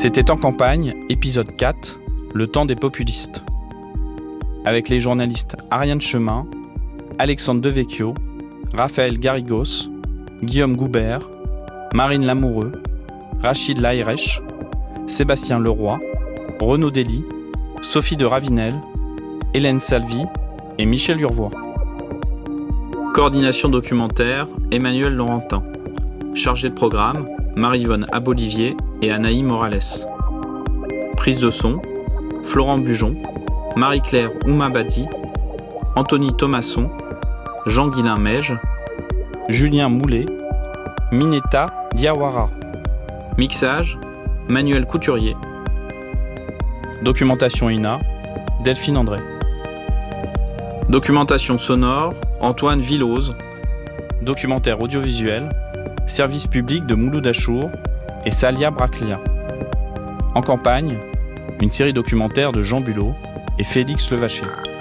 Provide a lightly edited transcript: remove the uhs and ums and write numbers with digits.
C'était En campagne, épisode 4, le temps des populistes. Avec les journalistes Ariane Chemin, Alexandre Devecchio, Raphaël Garrigos, Guillaume Goubert, Marine Lamoureux, Rachid Laïrech, Sébastien Leroy, Renaud Dely, Sophie de Ravinel, Hélène Salvi et Michel Urvois. Coordination documentaire, Emmanuel Laurentin. Chargé de programme, Marie-Yvonne Abolivier et Anaï Morales. Prise de son, Florent Bujon, Marie-Claire Oumabadi, Anthony Thomasson, Jean-Guilain Meige, Julien Moulet, Mineta Diawara. Mixage, Manuel Couturier. Documentation INA, Delphine André. Documentation sonore, Antoine Villose. Documentaire audiovisuel, Service public de Mouloud Achour et Salia Braclia. En campagne, une série documentaire de Jean Bulot et Félix Levacher.